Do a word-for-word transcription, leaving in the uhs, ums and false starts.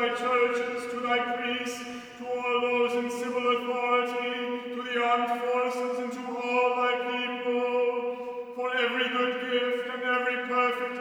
thy churches, to thy priests, to all those in civil authority, to the armed forces,